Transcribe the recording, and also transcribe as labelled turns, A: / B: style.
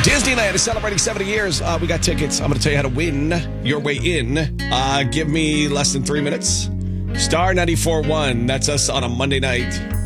A: Disneyland is celebrating 70 years. We got tickets. I'm going to tell you how to win your way in. Give me less than 3 minutes. Star 94.1. That's us on a Monday night.